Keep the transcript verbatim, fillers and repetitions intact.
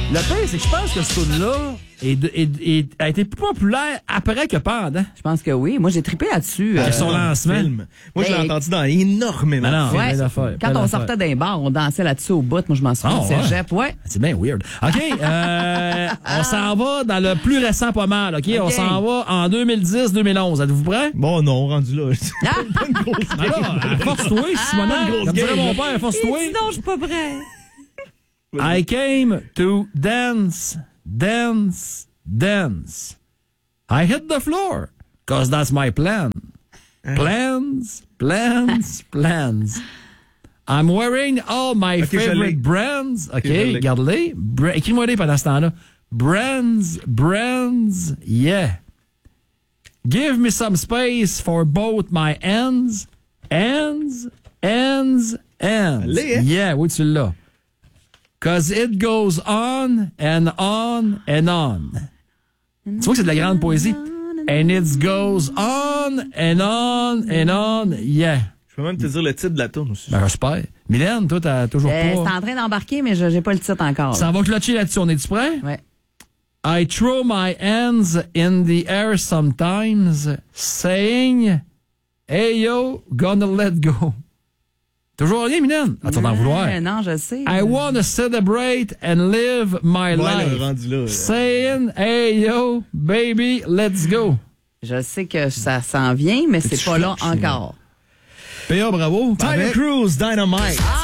Le pire, c'est que je pense que ce tune-là est, est, est, a été plus populaire après que pendant. Je pense que oui. Moi, j'ai trippé là-dessus. Euh, son Dans lancement. le film. Moi, je l'ai Hey. entendu dans énormément Mais non, de films. Ouais. plein d'affaires, Quand plein on d'affaires. sortait d'un bar, on dansait là-dessus au bout. Moi, je m'en souviens. Oh, C'est ouais. Cégep, ouais. C'est bien weird. OK, euh, on s'en va dans le plus récent pas mal, OK? On OK. s'en va en deux mille dix deux mille onze. Êtes-vous prêts? Bon, non, rendu là. Ah! Pas une grosse Alors, force-toi, Simona. Comme dirait mon père, force-toi. Non, je suis pas prêt. I came to dance, dance, dance. I hit the floor, cause that's my plan. Plans, plans, plans. I'm wearing all my Ok, je l'ai. favorite brands. OK, je l'ai. garde-les. Bra- Écris-moi-les pendant ce temps-là. Brands, brands, yeah. Give me some space for both my hands. Hands, hands, hands. Allez, hein? Yeah, oui, tu l'as. Cause it goes on and on and on. Tu vois que c'est de la grande poésie. And it goes on and on and on. Yeah. Je peux même te dire le titre de la tune aussi. Ben, j'espère. Mylène, toi, t'as toujours Euh, c'est pas. en train d'embarquer, mais je j'ai pas le titre encore. Ça va clutcher là-dessus. On est-tu prêt? Ouais. I throw my hands in the air sometimes, saying, hey yo, gonna let go. Toujours rien, Mylène? Attends d'en vouloir. Euh, non, je sais. I wanna celebrate and live my Ouais, là, life. rendu là, là. Saying, hey yo, baby, let's go. Je sais que ça s'en vient, mais c'est pas là encore. P A, bravo. Tiger Avec- Cruise, Dynamite.